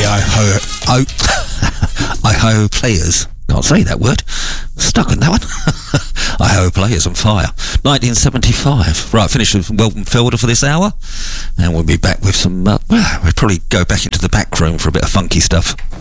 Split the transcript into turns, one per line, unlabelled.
Idaho Players. Can't say that word. Stuck on that one. Idaho Players on Fire. 1975. Right, finished with Wilton Fielder for this hour. And we'll be back with some... we'll probably go back into the back room for a bit of funky stuff.